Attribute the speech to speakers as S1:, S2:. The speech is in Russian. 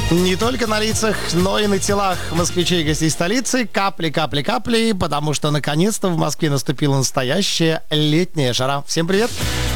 S1: Не только на лицах, но и на телах москвичей и гостей столицы капли, капли, капли, потому что наконец-то в Москве наступила настоящая летняя жара. Всем привет!